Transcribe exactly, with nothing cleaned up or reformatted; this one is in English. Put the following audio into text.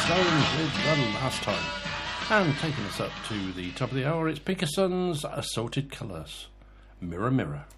Stones with The Last Time. And taking us up to the top of the hour, it's Pinkerson's Assorted Colours. Mirror, Mirror.